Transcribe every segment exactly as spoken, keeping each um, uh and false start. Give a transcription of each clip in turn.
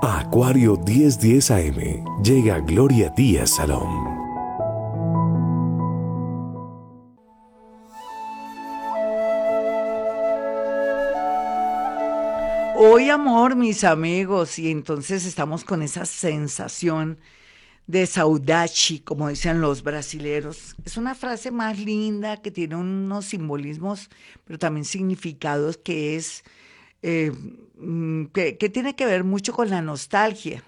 A Acuario diez diez A M llega Gloria Díaz Salón. Hoy, amor, mis amigos, y entonces estamos con esa sensación de saudade, como dicen los brasileros. Es una frase más linda que tiene unos simbolismos, pero también significados que es, eh, mm, que, que tiene que ver mucho con la nostalgia.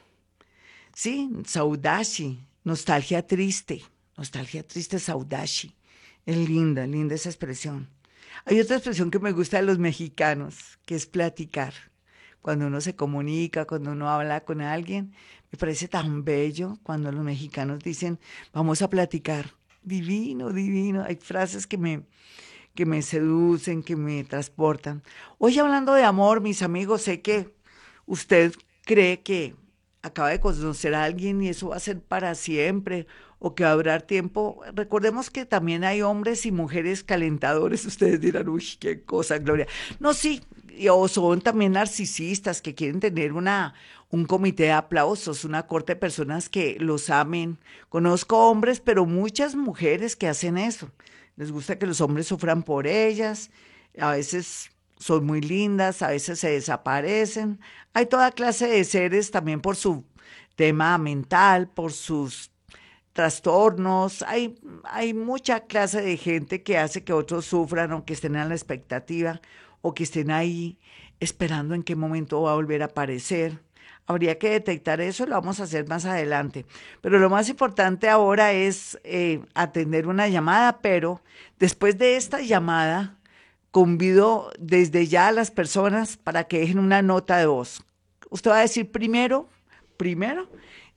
Sí, saudade, nostalgia triste, nostalgia triste, saudade. Es linda, linda esa expresión. Hay otra expresión que me gusta de los mexicanos, que es platicar. Cuando uno se comunica, cuando uno habla con alguien, me parece tan bello cuando los mexicanos dicen, vamos a platicar. Divino, divino. Hay frases que me, que me seducen, que me transportan. Hoy hablando de amor, mis amigos, sé que usted cree que acaba de conocer a alguien y eso va a ser para siempre o que va a durar tiempo. Recordemos que también hay hombres y mujeres calentadores. Ustedes dirán, uy, qué cosa, Gloria. No, sí, y- o son también narcisistas que quieren tener una, un comité de aplausos, una corte de personas que los amen. Conozco hombres, pero muchas mujeres que hacen eso. Les gusta que los hombres sufran por ellas. A veces son muy lindas, a veces se desaparecen. Hay toda clase de seres también por su tema mental, por sus trastornos. Hay, hay mucha clase de gente que hace que otros sufran o que estén a la expectativa o que estén ahí esperando en qué momento va a volver a aparecer. Habría que detectar eso, lo vamos a hacer más adelante. Pero lo más importante ahora es eh, atender una llamada, pero después de esta llamada, convido desde ya a las personas para que dejen una nota de voz. Usted va a decir primero, primero,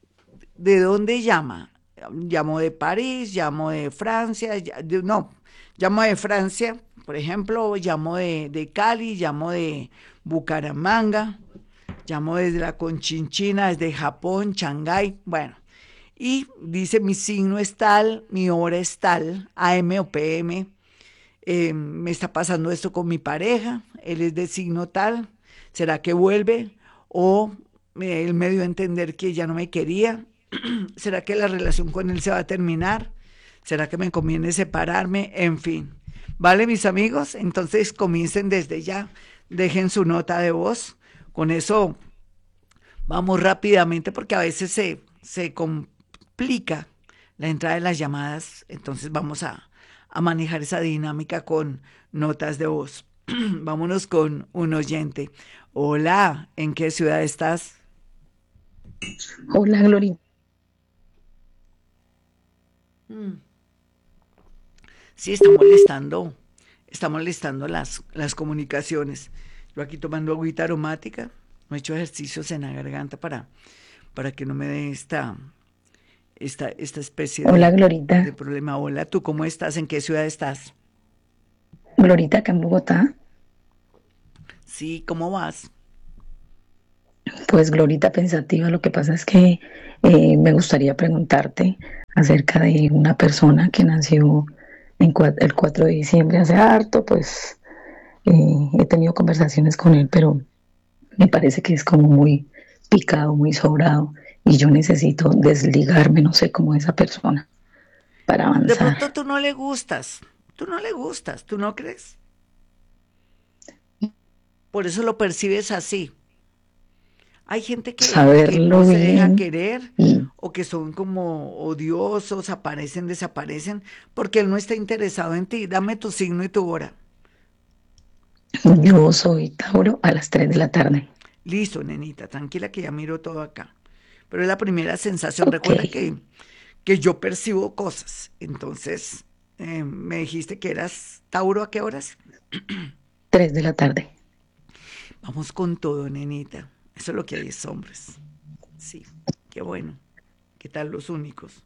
¿de dónde llama? Llamo de París, llamo de Francia, ya- de- no, llamo de Francia, por ejemplo, llamo de, de Cali, llamo de Bucaramanga, llamo desde la Conchinchina, desde Japón, Shanghái, bueno. Y dice mi signo es tal, mi hora es tal, A M o P M, eh, me está pasando esto con mi pareja, él es de signo tal, ¿será que vuelve? O eh, él me dio a entender que ya no me quería, ¿será que la relación con él se va a terminar? ¿Será que me conviene separarme? En fin, ¿vale, mis amigos? Entonces comiencen desde ya, dejen su nota de voz, con eso vamos rápidamente porque a veces se, se complica la entrada de las llamadas, entonces vamos a, a manejar esa dinámica con notas de voz. Vámonos con un oyente. Hola, ¿en qué ciudad estás? Hola, Glory. Mm, sí, está molestando, está molestando las, las comunicaciones. Yo aquí tomando agüita aromática, no he hecho ejercicios en la garganta para, para que no me dé esta, esta, esta especie Hola, de, de Glorita. problema. Hola, ¿tú cómo estás? ¿En qué ciudad estás? Glorita, acá en Bogotá. Sí, ¿cómo vas? Pues, Glorita pensativa, lo que pasa es que eh, me gustaría preguntarte acerca de una persona que nació en cua- el cuatro de diciembre hace harto, pues eh, he tenido conversaciones con él, pero me parece que es como muy picado, muy sobrado, y yo necesito desligarme, no sé, como de esa persona para De avanzar. pronto tú no le gustas, tú no le gustas, ¿tú no crees? Por eso lo percibes así. Hay gente que, que no Saberlo se deja bien querer y o que son como odiosos, aparecen, desaparecen, porque él no está interesado en ti. Dame tu signo y tu hora. yo soy Tauro a las tres de la tarde. Listo, nenita, tranquila que ya miro todo acá. Pero es la primera sensación. Ok, Recuerda que, que yo percibo cosas. Entonces, eh, me dijiste que eras Tauro, ¿a qué horas? tres de la tarde. Vamos con todo, nenita. Eso es lo que hay es hombres. Sí, qué bueno. ¿Qué tal los únicos?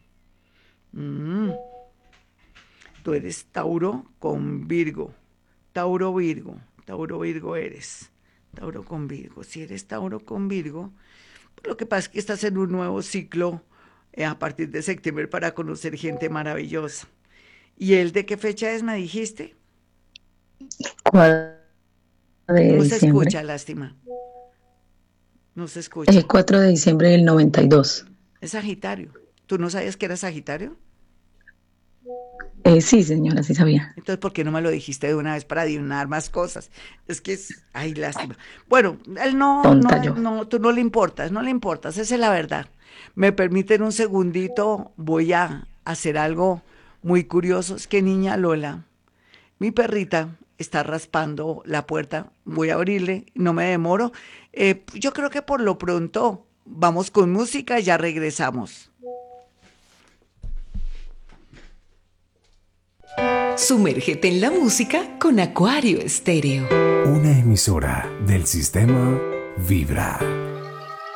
Mm, tú eres Tauro con Virgo. Tauro Virgo. Tauro Virgo eres. Tauro con Virgo. Si eres Tauro con Virgo, lo que pasa es que estás en un nuevo ciclo eh, a partir de septiembre para conocer gente maravillosa. ¿Y el de qué fecha es, me dijiste? cuatro de No se diciembre. escucha, lástima. No se El escucha. cuatro de diciembre del noventa y dos. Es Sagitario. ¿Tú no sabías que era Sagitario? Eh, sí, señora, sí sabía. Entonces, ¿por qué no me lo dijiste de una vez para adivinar más cosas? Es que es, ay, lástima. Bueno, él no, Tonta no, yo. no, tú no le importas, no le importas, esa es la verdad. Me permiten un segundito, voy a hacer algo muy curioso. Es que niña Lola, mi perrita está raspando la puerta, voy a abrirle, no me demoro. Eh, yo creo que por lo pronto vamos con música y ya regresamos. Sumérgete en la música con Acuario Estéreo. Una emisora del sistema Vibra.